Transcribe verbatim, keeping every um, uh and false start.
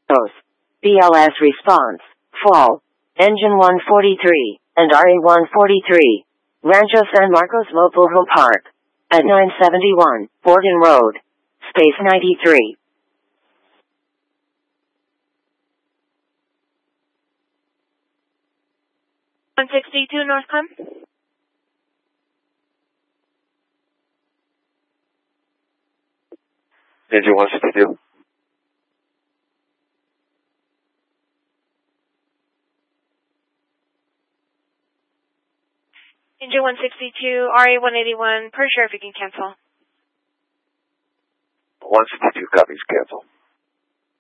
Os. B L S response. Fall. Engine one forty-three, and R A one forty-three. Rancho San Marcos Mobile Park. At nine seventy-one, Borden Road. Space ninety-three. one sixty-two Northcom. Engine one sixty-two. Engine one sixty-two, R A one eighty-one, per sure if you can cancel. one sixty-two copies, cancel.